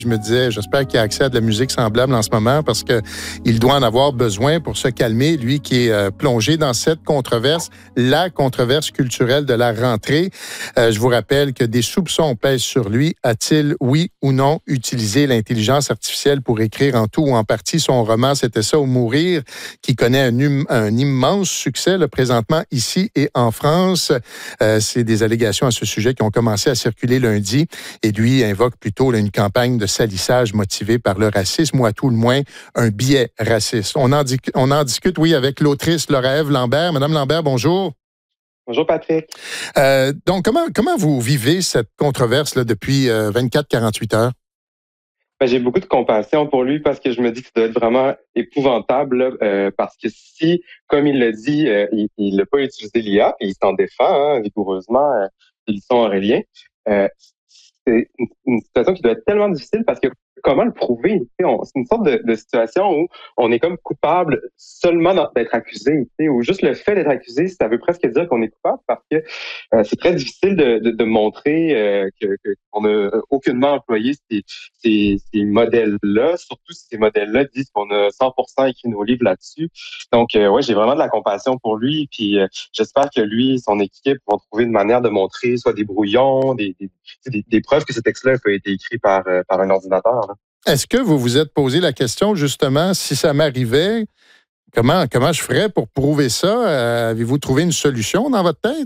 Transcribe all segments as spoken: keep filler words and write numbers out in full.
Je me disais, j'espère qu'il a accès à de la musique semblable en ce moment parce que il doit en avoir besoin pour se calmer, lui qui est euh, plongé dans cette controverse, la controverse culturelle de la rentrée. Euh, je vous rappelle que des soupçons pèsent sur lui. A-t-il, oui ou non, utilisé l'intelligence artificielle pour écrire en tout ou en partie son roman « C'était ça ou mourir » qui connaît un, hum, un immense succès là, présentement ici et en France. Euh, c'est des allégations à ce sujet qui ont commencé à circuler lundi et lui invoque plutôt là, une campagne de salissage motivé par le racisme ou à tout le moins un biais raciste. On en, di- on en discute, oui, avec l'autrice Laura-Ève Lambert. Madame Lambert, bonjour. Bonjour Patrick. Euh, donc, comment, comment vous vivez cette controverse là, depuis euh, vingt-quatre à quarante-huit heures? Ben, j'ai beaucoup de compassion pour lui parce que je me dis que ça doit être vraiment épouvantable là, euh, parce que si, comme il l'a dit, euh, il n'a pas utilisé l'I A et il s'en défend hein, rigoureusement, euh, ils sont Aurélien, euh, c'est une, une situation qui doit être tellement difficile parce que comment le prouver? Tu sais, on, c'est une sorte de, de situation où on est comme coupable seulement d'être accusé, tu sais, ou juste le fait d'être accusé, ça veut presque dire qu'on est coupable parce que euh, c'est très difficile de, de, de montrer euh, que, que, qu'on n'a aucunement employé ces, ces, ces modèles-là, surtout si ces modèles-là disent qu'on a cent pour cent écrit nos livres là-dessus. Donc, euh, ouais, j'ai vraiment de la compassion pour lui, puis euh, j'espère que lui et son équipe vont trouver une manière de montrer soit des brouillons, des, des, des, des preuves que ce texte-là a été écrit par, euh, par un ordinateur. Là. Est-ce que vous vous êtes posé la question, justement, si ça m'arrivait, comment, comment je ferais pour prouver ça? Euh, avez-vous trouvé une solution dans votre tête?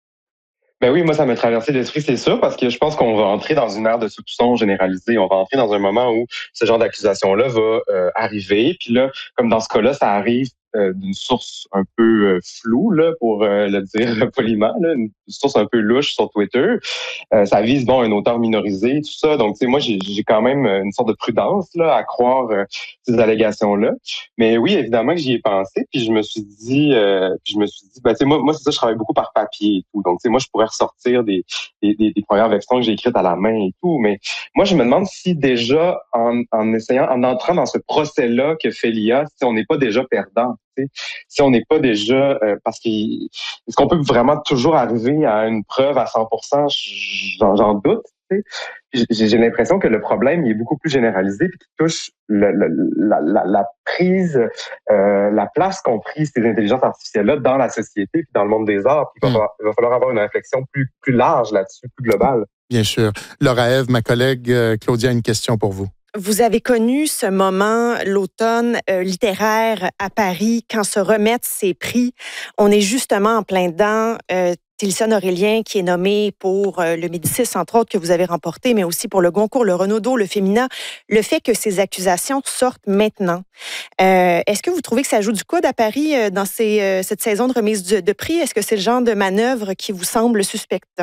Ben oui, moi, ça m'a traversé l'esprit, c'est sûr, parce que je pense qu'on va entrer dans une ère de soupçon généralisée. On va entrer dans un moment où ce genre d'accusation-là va euh, arriver. Puis là, comme dans ce cas-là, ça arrive euh, d'une source un peu euh, floue, là, pour euh, le dire poliment, là, une source un peu louche sur Twitter. Euh, ça vise, bon, un auteur minorisé, tout ça. Donc, tu sais, moi, j'ai, j'ai quand même une sorte de prudence là, à croire euh, ces allégations-là. Mais oui, évidemment que j'y ai pensé, puis je me suis dit, euh, puis je me suis dit, ben, tu sais, moi, moi, c'est ça, je travaille beaucoup par papier et tout. Donc, tu sais, moi, je pourrais ressortir des, des, des, des premières versions que j'ai écrites à la main et tout. Mais moi, je me demande si déjà, en, en essayant, en entrant dans ce procès-là que fait l'I A, si on n'est pas déjà perdant. Si on n'est pas déjà, euh, parce que est-ce qu'on peut vraiment toujours arriver à une preuve à cent pour cent, j'en, j'en doute. J'ai, j'ai l'impression que le problème il est beaucoup plus généralisé puis qui touche le, le, la, la, la prise, euh, la place qu'ont pris ces intelligences artificielles-là dans la société puis dans le monde des arts. Puis il, va Hmm. falloir, il va falloir avoir une réflexion plus, plus large là-dessus, plus globale. Bien sûr. Laura-Ève, ma collègue euh, Claudia a une question pour vous. Vous avez connu ce moment, l'automne euh, littéraire à Paris, quand se remettent ces prix. On est justement en plein dedans. Euh, Télisson Aurélien, qui est nommé pour euh, le Médicis, entre autres, que vous avez remporté, mais aussi pour le Goncourt, le Renaudot, le Femina. Le fait que ces accusations sortent maintenant, euh, est-ce que vous trouvez que ça joue du coude à Paris euh, dans ces, euh, cette saison de remise de, de prix? Est-ce que c'est le genre de manœuvre qui vous semble suspecte?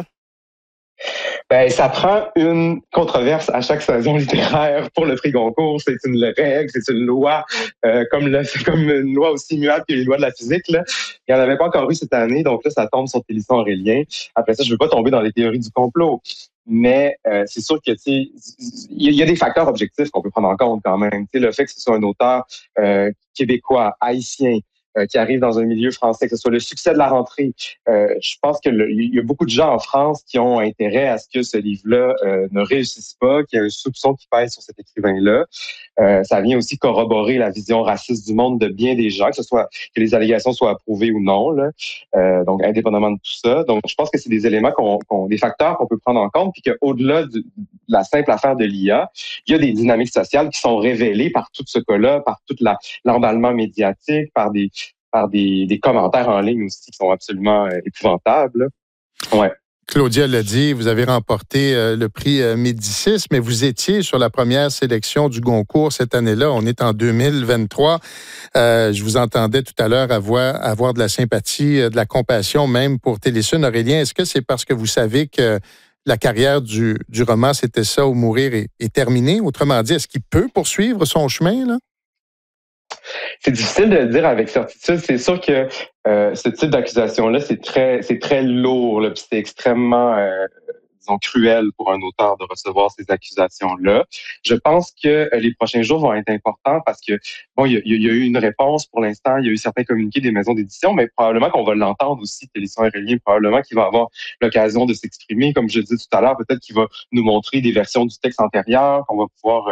Ben, ça prend une controverse à chaque saison littéraire pour le prix Goncourt. C'est une règle, c'est une loi, euh, comme, le, comme une loi aussi immuable que les lois de la physique. Là. Il n'y en avait pas encore eu cette année, donc là, ça tombe sur Télisson Aurélien. Après ça, je ne veux pas tomber dans les théories du complot. Mais euh, c'est sûr que tu sais, il y a des facteurs objectifs qu'on peut prendre en compte quand même. Tu sais, le fait que ce soit un auteur euh, québécois, haïtien, euh, qui arrive dans un milieu français, que ce soit le succès de la rentrée. Euh, je pense que le, il y a beaucoup de gens en France qui ont intérêt à ce que ce livre-là euh, ne réussisse pas, qu'il y ait un soupçon qui pèse sur cet écrivain-là. Euh, ça vient aussi corroborer la vision raciste du monde de bien des gens, que ce soit que les allégations soient approuvées ou non. Là. Euh, donc, indépendamment de tout ça. Donc, je pense que c'est des éléments qu'on, qu'on des facteurs qu'on peut prendre en compte, puis qu'au-delà de la simple affaire de l'I A, il y a des dynamiques sociales qui sont révélées par tout ce cas-là, par tout la, l'emballement médiatique, par des par des, des commentaires en ligne aussi qui sont absolument euh, épouvantables. Ouais. Claudia l'a dit, vous avez remporté euh, le prix euh, Médicis, mais vous étiez sur la première sélection du Goncourt cette année-là. On est en deux mille vingt-trois. Euh, je vous entendais tout à l'heure avoir, avoir de la sympathie, euh, de la compassion même pour Télisson Aurélien. Est-ce que c'est parce que vous savez que la carrière du, du roman C'était ça ou mourir est, est terminée? Autrement dit, est-ce qu'il peut poursuivre son chemin, là? C'est difficile de le dire avec certitude. C'est sûr que euh, ce type d'accusation-là, c'est très, c'est très lourd, là, puis c'est extrêmement euh, disons, cruel pour un auteur de recevoir ces accusations-là. Je pense que les prochains jours vont être importants parce que, bon, il y, y, y a eu une réponse pour l'instant, il y a eu certains communiqués des maisons d'édition, mais probablement qu'on va l'entendre aussi, Télésson Aurélien, probablement qu'il va avoir l'occasion de s'exprimer, comme je disais tout à l'heure, peut-être qu'il va nous montrer des versions du texte antérieur, qu'on va pouvoir